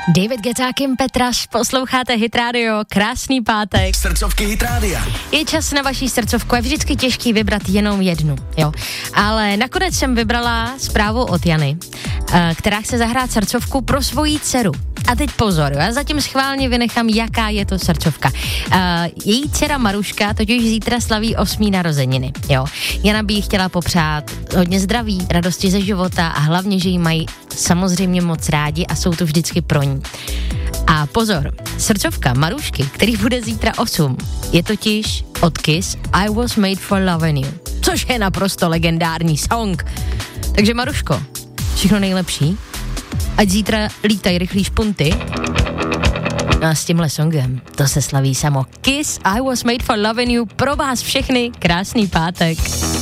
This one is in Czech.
David Guetta, Kim Petras, posloucháte Hit Radio, krásný pátek. Srdcovky Hit Radia. Je čas na vaší srdcovku, je vždycky těžký vybrat jenom jednu, jo. Ale nakonec jsem vybrala zprávu od Jany, která chce zahrát srdcovku pro svoji dceru. A teď pozor, já zatím schválně vynechám, jaká je to srdcovka. Její dcera Maruška totiž zítra slaví 8. narozeniny, jo. Jana by jí chtěla popřát hodně zdraví, radosti ze života a hlavně, že jí mají samozřejmě moc rádi a jsou tu vždycky pro ní. A pozor, srdcovka Marušky, který bude zítra 8, je totiž od Kiss I Was Made for Loving You, což je naprosto legendární song. Takže Maruško, všechno nejlepší, ať zítra lítají rychlý špunty. No a s tímhle songem to se slaví samo. Kiss I Was Made for Loving You pro vás všechny krásný pátek.